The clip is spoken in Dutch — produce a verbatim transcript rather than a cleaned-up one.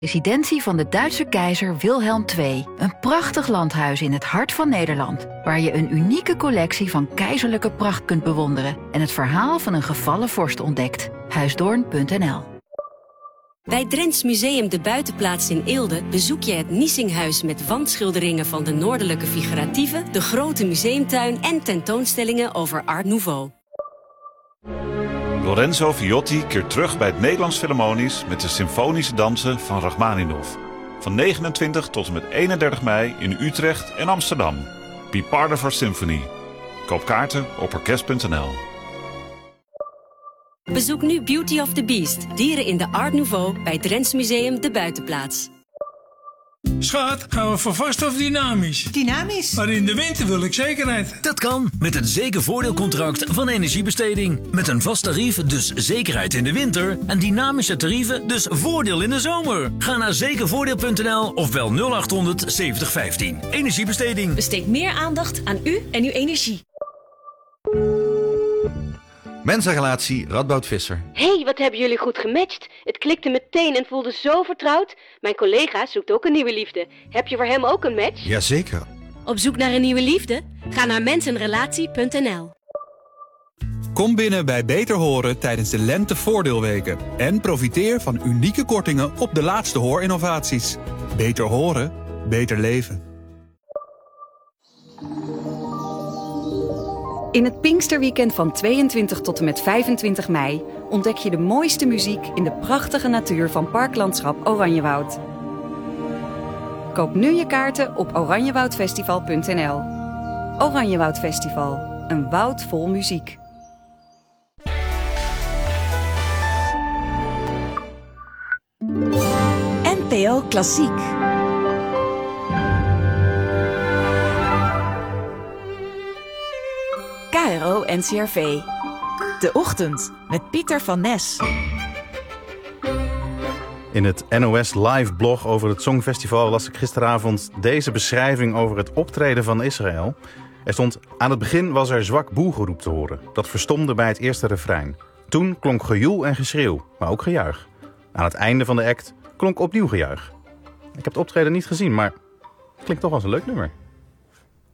Residentie van de Duitse keizer Wilhelm de Tweede. Een prachtig landhuis in het hart van Nederland, waar je een unieke collectie van keizerlijke pracht kunt bewonderen en het verhaal van een gevallen vorst ontdekt. huisdoorn punt n l. Bij Drents Museum De Buitenplaats in Eelde bezoek je het Niesinghuis met wandschilderingen van de noordelijke figuratieven, de grote museumtuin en tentoonstellingen over Art Nouveau. Lorenzo Viotti keert terug bij het Nederlands Philharmonisch met de symfonische dansen van Rachmaninoff. Van negenentwintig tot en met eenendertig mei in Utrecht en Amsterdam. Be part of our symphony. Koop kaarten op orkest punt n l. Bezoek nu Beauty of the Beast, dieren in de Art Nouveau bij Drents Museum De Buitenplaats. Schat, gaan we voor vast of dynamisch? Dynamisch? Maar in de winter wil ik zekerheid. Dat kan met het zekervoordeelcontract van Energiebesteding. Met een vast tarief, dus zekerheid in de winter. En dynamische tarieven, dus voordeel in de zomer. Ga naar zekervoordeel punt n l of bel nul acht honderd zeventig vijftien. Energiebesteding. Besteed meer aandacht aan u en uw energie. Mensenrelatie Radboud Visser. Hé, wat hebben jullie goed gematcht. Het klikte meteen en voelde zo vertrouwd. Mijn collega zoekt ook een nieuwe liefde. Heb je voor hem ook een match? Jazeker. Op zoek naar een nieuwe liefde? Ga naar mensenrelatie punt n l. Kom binnen bij Beter Horen tijdens de lentevoordeelweken. En profiteer van unieke kortingen op de laatste hoorinnovaties. Beter horen, beter leven. In het Pinksterweekend van tweeëntwintig tot en met vijfentwintig mei ontdek je de mooiste muziek in de prachtige natuur van Parklandschap Oranjewoud. Koop nu je kaarten op oranjewoudfestival punt n l. Oranjewoud Festival, een woud vol muziek. N P O Klassiek. K R O N C R V. De Ochtend met Pieter van Nes. In het N O S Live blog over het Songfestival las ik gisteravond deze beschrijving over het optreden van Israël. Er stond: aan het begin was er zwak boelgeroep te horen. Dat verstomde bij het eerste refrein. Toen klonk gejoel en geschreeuw, maar ook gejuich. Aan het einde van de act klonk opnieuw gejuich. Ik heb het optreden niet gezien, maar het klinkt toch als een leuk nummer.